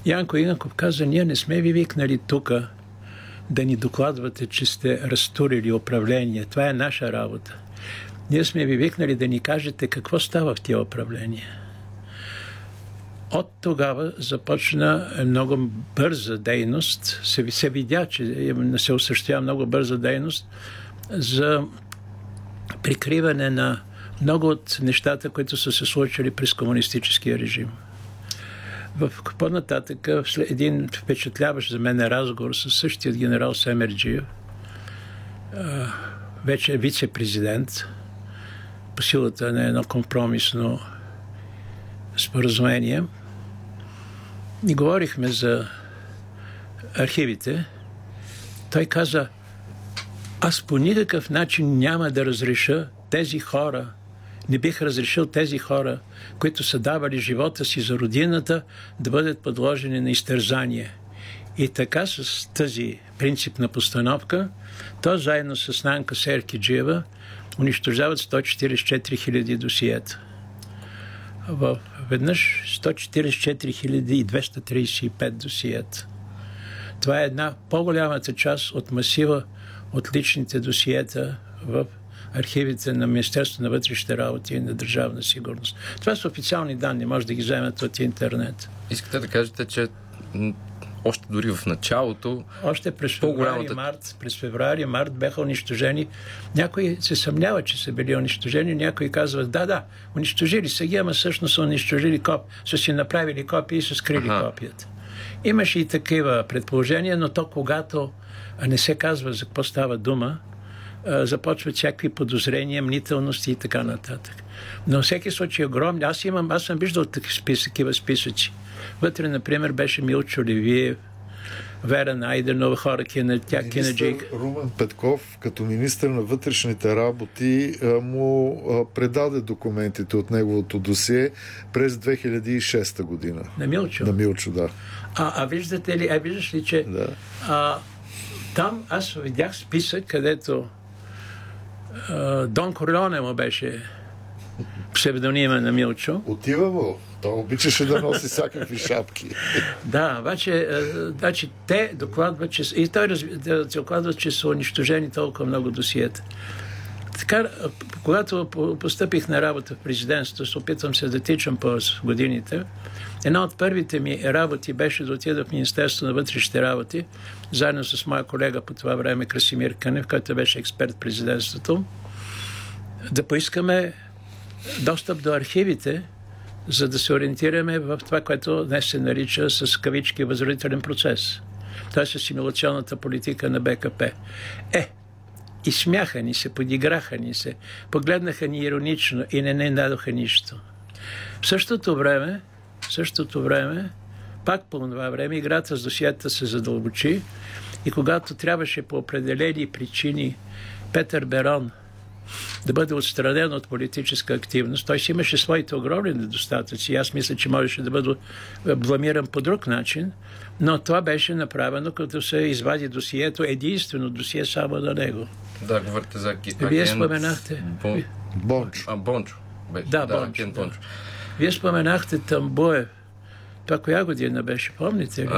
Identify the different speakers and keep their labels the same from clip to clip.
Speaker 1: Янко Инаков каза, ние не сме ви викнали тук да ни докладвате, че сте разтурили управление. Това е наша работа. Ние сме ви викнали да ни кажете какво става в тия управления. От тогава започна много бърза дейност. Се видя, че се осъществява много бърза дейност за прикриване на много от нещата, които са се случили през комунистическия режим. В по-нататък, след един впечатляващ за мен разговор с същия генерал Семерджиев, вече вице-президент, по силата на едно компромисно споразумение, и говорихме за архивите. Той каза, аз по никакъв начин няма да разреша тези хора, не бих разрешил тези хора, които са давали живота си за родината, да бъдат подложени на изтързание. И така с тази принципна постановка, то заедно с Нанка Серкиджиева унищожават 144 хиляди досиета. Веднъж 144 235 досиета. Това е една по-голямата част от масива от личните досиета в архивите на Министерството на вътрешните работи и на Държавна сигурност. Това са официални данни, може да ги вземете от интернет.
Speaker 2: Искате да кажете, че още дори в началото...
Speaker 1: Още през февруари, март бяха унищожени. Някои се съмняват, че са били унищожени, някои казват, да, унищожили са ги, ама всъщност са унищожили са си направили копии и са скрили копията. Имаше и такива предположения, но то когато не се казва за какво става дума, започват всякакви подозрения, мнителности и така нататък. Но всеки случай огромни. Аз съм виждал такива списъци. Вътре, например, беше Милчо Левиев, Вера Найденова, хора Кинаджик.
Speaker 3: Румен Петков, като министър на вътрешните работи, му предаде документите от неговото досие през 2006 година.
Speaker 1: На Милчо?
Speaker 3: На Милчо, да.
Speaker 1: Виждаш ли, че там аз видях списък, където Дон Корлеоне му беше псевдонима на Милчо.
Speaker 3: Отива му. Той обичаше да носи всякакви шапки.
Speaker 1: Да, обаче те докладват, че са унищожени толкова много досиета. Така, когато постъпих на работа в президентството, се опитвам се да тичам по годините, една от първите ми работи беше да отида в Министерството на вътрешните работи, заедно с моя колега по това време Красимир Кънев, който беше експерт в президентството, да поискаме достъп до архивите, за да се ориентираме в това, което днес се нарича с кавички възродителен процес. Тоест асимилационната политика на БКП. И смяха ни се, подиграха ни се, погледнаха ни иронично и не дадоха нищо. В същото време, пак по това време, играта с досиета се задълбочи и когато трябваше по определени причини Петър Берон да бъде отстранен от политическа активност, той си имаше своите огромни недостатъци. Аз мисля, че можеше да бъде бламиран по друг начин, но това беше направено, като се извади досието, единствено досие само на него.
Speaker 2: Да, говорите за агент...
Speaker 1: Вие споменахте...
Speaker 3: Бончо.
Speaker 2: Бончо.
Speaker 1: Да, Бончо. Вие споменахте Тамбоев. Това коя година беше, помните ли?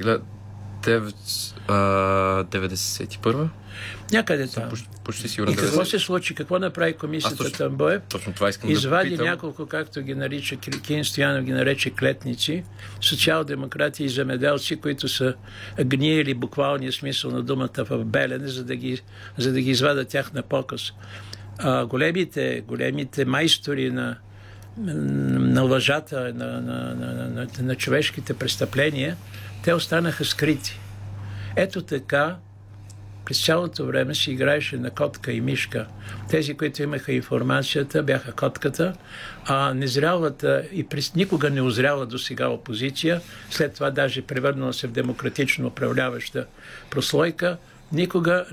Speaker 2: 1991?
Speaker 1: Някъде там.
Speaker 2: Почти сигурно.
Speaker 1: И какво се случи? Какво направи комисията Тамбоев?
Speaker 2: Точно това искам
Speaker 1: извади
Speaker 2: да попитам.
Speaker 1: няколко, както ги нарича Кин Стоянов, ги нарече клетници, социал-демократи и земеделци, които са гниели буквалния смисъл на думата в Белене, за да ги извадят тях на показ. Големите майстори на лъжата, на човешките престъпления, те останаха скрити. Ето така през цялото време си играеше на котка и мишка. Тези, които имаха информацията, бяха котката, а незрялата и никога не озряла до сега опозиция, след това даже превърнала се в демократично управляваща прослойка, никога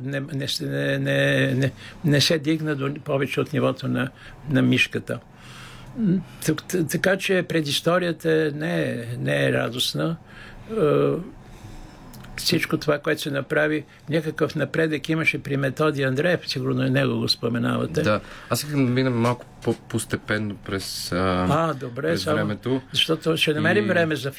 Speaker 1: не се дигна повече от нивото на мишката. Така че предисторията не е радостна. Всичко това, което се направи, някакъв напредък имаше при Методи Андреев, сигурно и него го споменавате.
Speaker 2: Да, аз искам да минем малко по-постепенно през
Speaker 1: добре,
Speaker 2: времето.
Speaker 1: Защото ще намерим време за